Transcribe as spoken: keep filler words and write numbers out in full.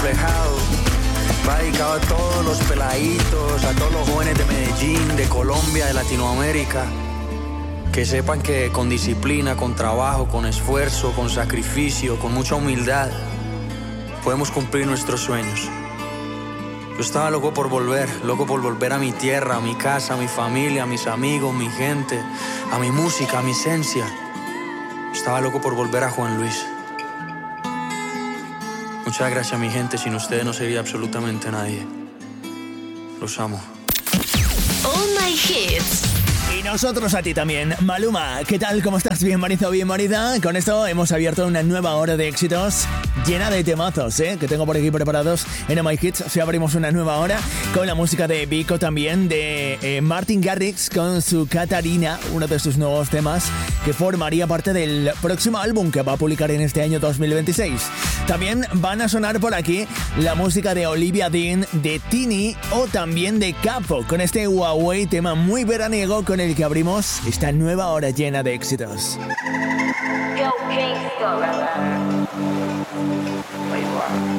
reflejado. Va dedicado a todos los peladitos, a todos los jóvenes de Medellín, de Colombia, de Latinoamérica. Que sepan que con disciplina, con trabajo, con esfuerzo, con sacrificio, con mucha humildad, podemos cumplir nuestros sueños. Yo estaba loco por volver, loco por volver a mi tierra, a mi casa, a mi familia, a mis amigos, mi gente, a mi música, a mi esencia. Estaba loco por volver a Juan Luis. Muchas gracias, mi gente. Sin ustedes no sería absolutamente nadie. Los amo. All My Hits. Y nosotros a ti también. Maluma, ¿qué tal? ¿Cómo estás? Bienvenido o bienvenida. Con esto hemos abierto una nueva hora de éxitos llena de temazos, ¿eh? Que tengo por aquí preparados en Oh My Hits. Si abrimos una nueva hora con la música de Vico también, de eh, Martin Garrix con su Catarina, uno de sus nuevos temas que formaría parte del próximo álbum que va a publicar en este año dos mil veintiséis. También van a sonar por aquí la música de Olivia Dean, de Tini o también de Capo, con este Huawei, tema muy veraniego con el que abrimos esta nueva hora llena de éxitos. Yo,